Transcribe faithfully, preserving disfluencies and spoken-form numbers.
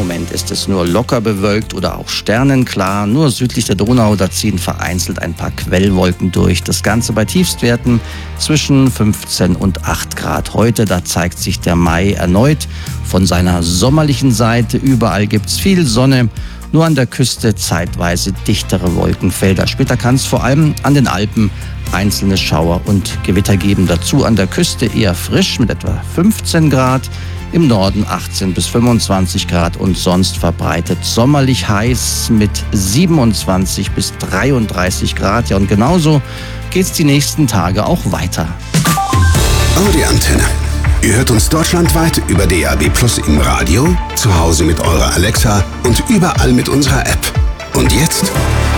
Moment ist es nur locker bewölkt oder auch sternenklar. Nur südlich der Donau, da ziehen vereinzelt ein paar Quellwolken durch. Das Ganze bei Tiefstwerten zwischen fünfzehn und acht Grad. Heute, da zeigt sich der Mai erneut von seiner sommerlichen Seite. Überall gibt's viel Sonne. Nur an der Küste zeitweise dichtere Wolkenfelder. Später kann es vor allem an den Alpen einzelne Schauer und Gewitter geben. Dazu an der Küste eher frisch mit etwa fünfzehn Grad. Im Norden achtzehn bis fünfundzwanzig Grad und sonst verbreitet sommerlich heiß mit siebenundzwanzig bis dreiunddreißig Grad. Ja, und genauso geht's die nächsten Tage auch weiter. Audi Antenne. Ihr hört uns deutschlandweit über D A B Plus im Radio, zu Hause mit eurer Alexa und überall mit unserer App. Und jetzt